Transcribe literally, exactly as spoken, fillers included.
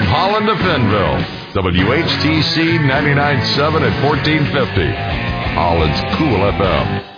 Holland to Fenville, W H T C ninety-nine point seven at fourteen fifty. Holland's Cool F M.